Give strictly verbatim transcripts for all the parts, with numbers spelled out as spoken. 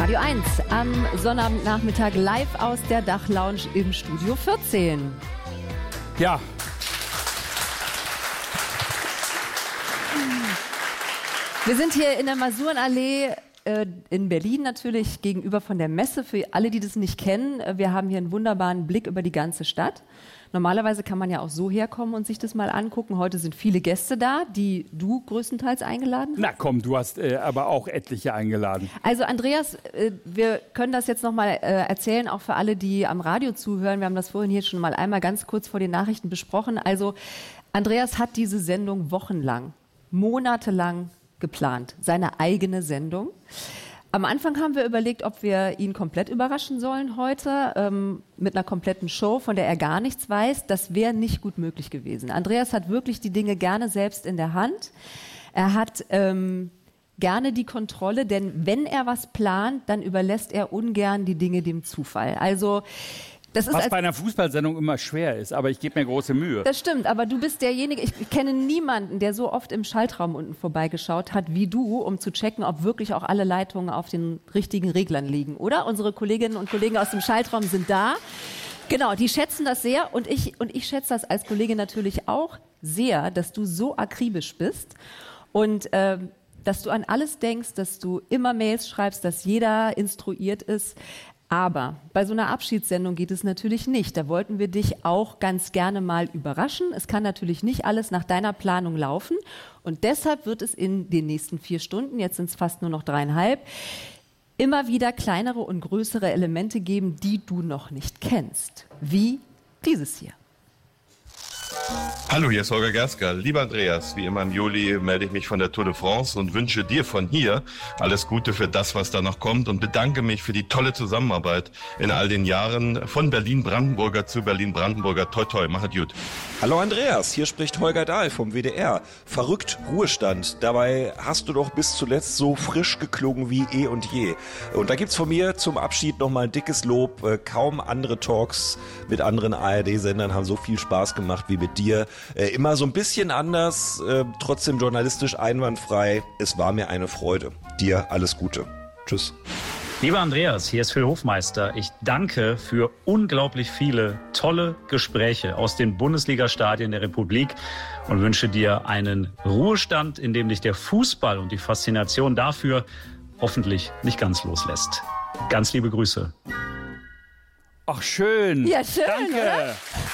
Radio eins am Sonnabendnachmittag live aus der Dachlounge im Studio vierzehn. Ja. Wir sind hier in der Masurenallee äh, in Berlin natürlich gegenüber von der Messe. Für alle, die das nicht kennen, äh, wir haben hier einen wunderbaren Blick über die ganze Stadt. Normalerweise kann man ja auch so herkommen und sich das mal angucken. Heute sind viele Gäste da, die du größtenteils eingeladen hast. Na komm, du hast äh, aber auch etliche eingeladen. Also Andreas, äh, wir können das jetzt nochmal äh, erzählen, auch für alle, die am Radio zuhören. Wir haben das vorhin hier schon mal einmal ganz kurz vor den Nachrichten besprochen. Also Andreas hat diese Sendung wochenlang, monatelang geplant, seine eigene Sendung. Am Anfang haben wir überlegt, ob wir ihn komplett überraschen sollen heute ähm, mit einer kompletten Show, von der er gar nichts weiß. Das wäre nicht gut möglich gewesen. Andreas hat wirklich die Dinge gerne selbst in der Hand. Er hat ähm, gerne die Kontrolle, denn wenn er was plant, dann überlässt er ungern die Dinge dem Zufall. Also das ist was bei einer Fußballsendung immer schwer ist, aber ich gebe mir große Mühe. Das stimmt, aber du bist derjenige, ich kenne niemanden, der so oft im Schaltraum unten vorbeigeschaut hat wie du, um zu checken, ob wirklich auch alle Leitungen auf den richtigen Reglern liegen, oder? Unsere Kolleginnen und Kollegen aus dem Schaltraum sind da. Genau, die schätzen das sehr und ich, und ich schätze das als Kollegin natürlich auch sehr, dass du so akribisch bist und ähm, dass du an alles denkst, dass du immer Mails schreibst, dass jeder instruiert ist. Aber bei so einer Abschiedssendung geht es natürlich nicht. Da wollten wir dich auch ganz gerne mal überraschen. Es kann natürlich nicht alles nach deiner Planung laufen. Und deshalb wird es in den nächsten vier Stunden, jetzt sind es fast nur noch dreieinhalb, immer wieder kleinere und größere Elemente geben, die du noch nicht kennst. Wie dieses hier. Hallo, hier ist Holger Gersker. Lieber Andreas, wie immer im Juli melde ich mich von der Tour de France und wünsche dir von hier alles Gute für das, was da noch kommt und bedanke mich für die tolle Zusammenarbeit in all den Jahren von Berlin-Brandenburger zu Berlin-Brandenburger. Toi, toi, machet gut. Hallo Andreas, hier spricht Holger Dahl vom W D R. Verrückt Ruhestand, dabei hast du doch bis zuletzt so frisch geklungen wie eh und je. Und da gibt's von mir zum Abschied nochmal ein dickes Lob. Kaum andere Talks mit anderen A R D-Sendern haben so viel Spaß gemacht wie mit dir. Äh, immer so ein bisschen anders, äh, trotzdem journalistisch einwandfrei. Es war mir eine Freude. Dir alles Gute. Tschüss. Lieber Andreas, hier ist Phil Hofmeister. Ich danke für unglaublich viele tolle Gespräche aus den Bundesliga-Stadien der Republik und wünsche dir einen Ruhestand, in dem dich der Fußball und die Faszination dafür hoffentlich nicht ganz loslässt. Ganz liebe Grüße. Ach, schön. Ja, schön, Danke. Oder?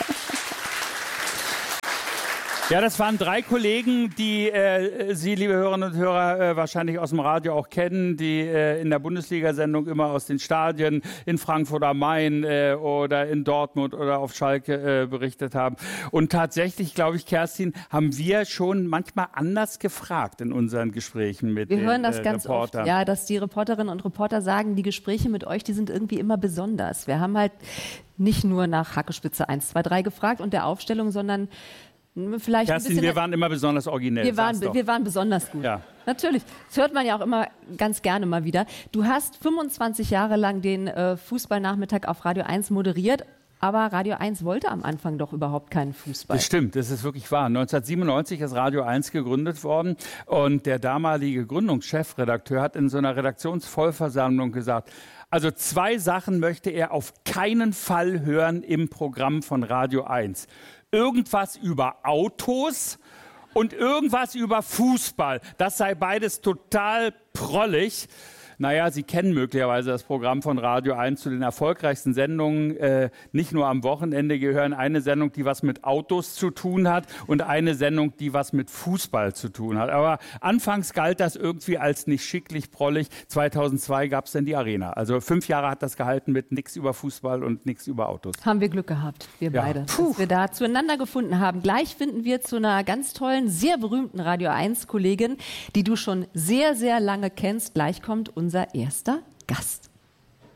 Ja, das waren drei Kollegen, die äh, Sie, liebe Hörerinnen und Hörer, äh, wahrscheinlich aus dem Radio auch kennen, die äh, in der Bundesliga-Sendung immer aus den Stadien in Frankfurt am Main äh, oder in Dortmund oder auf Schalke äh, berichtet haben. Und tatsächlich, glaube ich, Kerstin, haben wir schon manchmal anders gefragt in unseren Gesprächen mit wir den hören das äh, ganz Reportern. oft, ja, dass die Reporterinnen und Reporter sagen, die Gespräche mit euch, die sind irgendwie immer besonders. Wir haben halt nicht nur nach Hackespitze eins, zwei, drei gefragt und der Aufstellung, sondern vielleicht Kerstin, ein bisschen, wir waren immer besonders originell. wir waren, wir waren besonders gut. Ja. Natürlich. Das hört man ja auch immer ganz gerne mal wieder. Du hast fünfundzwanzig Jahre lang den äh, Fußballnachmittag auf Radio eins moderiert, aber Radio eins wollte am Anfang doch überhaupt keinen Fußball. Das stimmt, das ist wirklich wahr. neunzehnhundertsiebenundneunzig ist Radio eins gegründet worden und der damalige Gründungschefredakteur hat in so einer Redaktionsvollversammlung gesagt, also zwei Sachen möchte er auf keinen Fall hören im Programm von Radio eins. Irgendwas über Autos und irgendwas über Fußball. Das sei beides total prollig. Naja, Sie kennen möglicherweise das Programm von Radio eins zu den erfolgreichsten Sendungen. Äh, nicht nur am Wochenende gehören eine Sendung, die was mit Autos zu tun hat und eine Sendung, die was mit Fußball zu tun hat. Aber anfangs galt das irgendwie als nicht schicklich prollig. zweitausendzwei gab es dann die Arena. Also fünf Jahre hat das gehalten mit nichts über Fußball und nichts über Autos. Haben wir Glück gehabt, wir Ja. beide, Puh. dass wir da zueinander gefunden haben. Gleich finden wir zu einer ganz tollen, sehr berühmten Radio eins Kollegin, die du schon sehr, sehr lange kennst. Gleich kommt unser erster Gast.